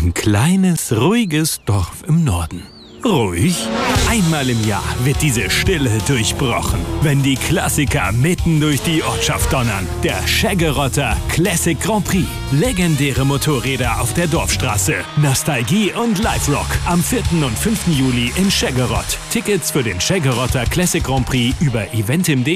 Ein kleines, ruhiges Dorf im Norden. Ruhig? Einmal im Jahr wird diese Stille durchbrochen, wenn die Klassiker mitten durch die Ortschaft donnern. Der Scheggerotter Classic Grand Prix. Legendäre Motorräder auf der Dorfstraße. Nostalgie und Live-Rock. Am 4. und 5. Juli in Scheggerott. Tickets für den Scheggerotter Classic Grand Prix über eventim.de.